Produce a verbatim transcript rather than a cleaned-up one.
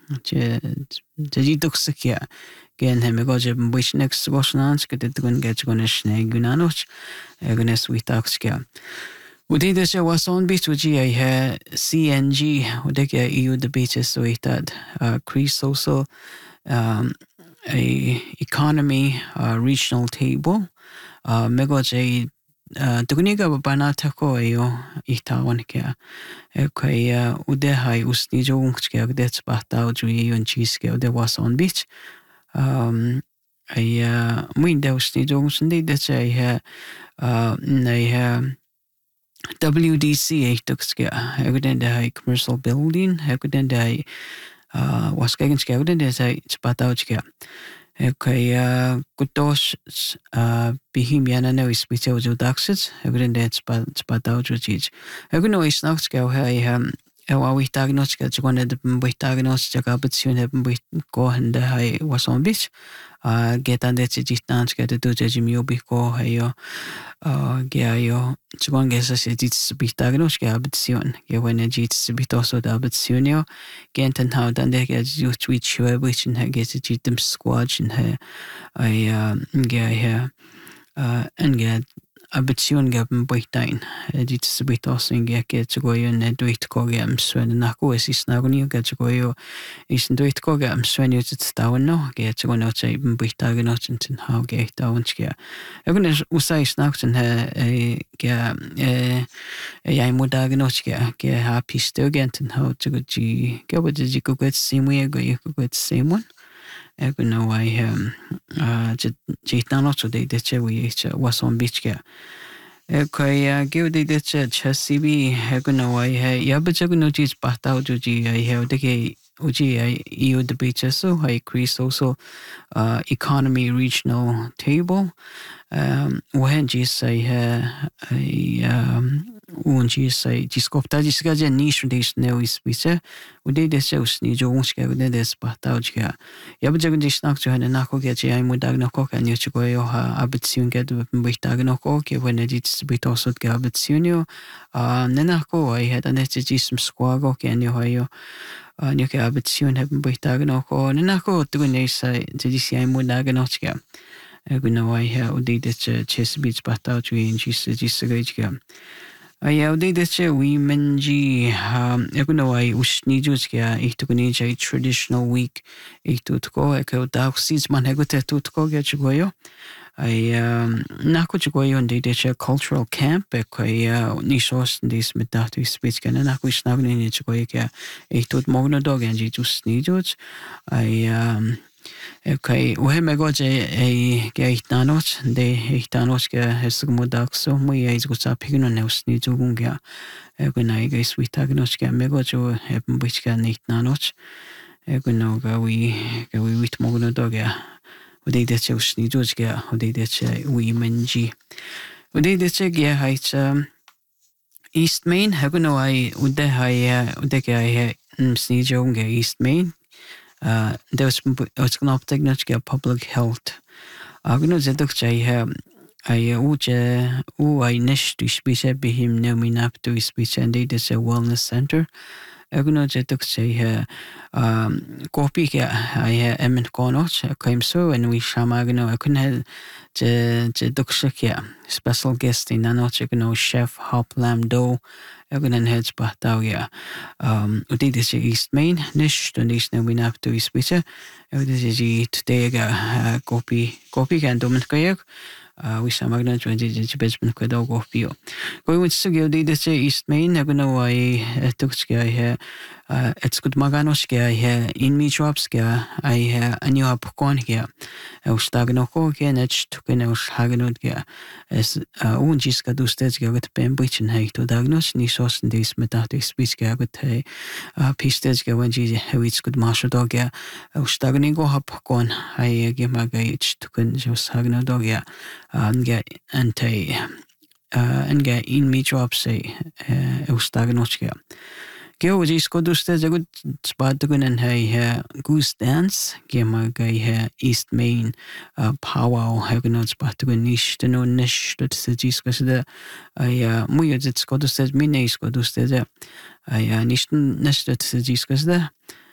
제 제지 독스키야 gen hem go je wish next wasnans ke det gun get gun shne gunanos gun switaxkia udi de se wason bit uji ai ha C N G udi ke eu de bit switad cre social um a economy uh, regional table uh mego je Dugniga bana tako yo ihtawan kya kaya ude hai usni jong kya det bata ju yon cheese ke ude was on beach um ay muin de usni jong sndi de chai ha nei ha W D C eightox kya egden de hai commercial building egden de hai was gegen kya egden de hai bata kya kaya kutos bihimiana no is bicho jo daxit egren det spadau jo chij egno is nachts go hai ewa wi tagnos ke jone de wi tagnos jaga bitsun haben wi go hande hai was on bich getan det jitans ke de je jimio bi go hai yo ge yo jone ge sa se dit bi tagnos ke bitsun ge when jit bi to so da bitsun yo genten how dan de ge ju tweet chwe which in ge se jitem squad in hai ai ge ha en ge abitsion gaben boitain dit se bitosin ge ke tgoyo ne duit kogem swen na ko es is na goni ge tgoyo is duit kogem swen ut stawen no ge tgono chai boitag no tin ha ge tawon ge egun usai snakten he ge e ai modag no ge ge ha pistogenten ha tgo ji ge bod ji ko get simu ge ko get simon egun no ai uh jitano to de de we was on beach ge kaya give de de chasibi egun no ai he yabjagu no chis pata jo ji ai he de ke uji ai eu de beach so hai increase also uh economy regional table um when ji say he um un ji say discopta ji ska je niche de ne is bicha ude de se usni jo unska de de pata jo ja bjagu de snak jo ne na ko ge ji ai modag no ko kan yo go yo ha abitsion ge de modag no ko ke when it is bit also ge abitsion yo a ne na ko ai he da ne ji sum squad go ke ne ho yo ni ke abitsion haben modag no ko ne na ko tu ne sai ji si ai modag no ge egun no ai he ude de ches bit pata jo in ji se ji se ge ai ude de che we menji egun no ai usni jo ge ich tu ni jai traditional week ich tu ko e ko da sis man he gote tu ko ge go yo ai na ko go yo de de che cultural camp e ko ni sos dis mit da tu speech kana na ko snag ni ni go ge ich tu mogno dog en ji usni jo ai okay, we me go je e ge itanos de itanos ge hesug modak so mu ye is go sa pigno ne usni jugun ge e go na ge switagnos ge me go jo hebben bich ge nicht nanos e go no ga we ge we wit mogno dog ge we de de usni juj ge we de de we menji we de de ge hait East Main ha go no ai ude hai ude ge ai usni jugun ge East Main Uh, there's was going to take public health. Agno zedok chai ha ai uje u ai nish tu speech bihim no minap tu speech and it is a wellness center. Agno zedok chai ha um copy ke ai emen konoch came so and we shamagno I couldn't have je je dokskia special guest in anoch agno chef hop lamb do Egun heads Bahtagia. Um, Udi this East Main, Nish, the nation we have to speech. This is today a copy, copy can dominate kayak. We some magnet when it's basement could all go pio. Going with Sugio did this East Main, I know I took sky here. It's good Maganoska here in me dropska. I have a new upcon here. I was stagnoko again, it's took in our haganut gear. As own Jiska do stage with pen which and hay to diagnose Nisos and this metatic speech with a piece stage when she it's good marshal dog. I was stagning go upcon. I give my gauge to can just haganut dog. And get anti and get in me drop say Eustagnochka. Go is go to stage a good spot to go and hey goose dance, game guy here East Main power have not spot to go niche to no niche that suggests because the I muyo it's go to stage mini go to stage I niche nest that suggests because the